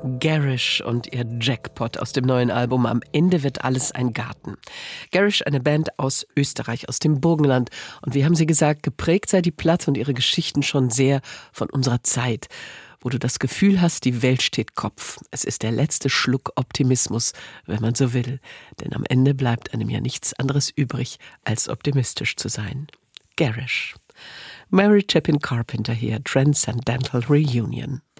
Garish und ihr Jackpot aus dem neuen Album Am Ende wird alles ein Garten. Garish, eine Band aus Österreich, aus dem Burgenland. Und wie haben sie gesagt, geprägt sei die Platte und ihre Geschichten schon sehr von unserer Zeit, wo du das Gefühl hast, die Welt steht Kopf. Es ist der letzte Schluck Optimismus, wenn man so will. Denn am Ende bleibt einem ja nichts anderes übrig, als optimistisch zu sein. Garish. Mary Chapin Carpenter hier, Transcendental Reunion.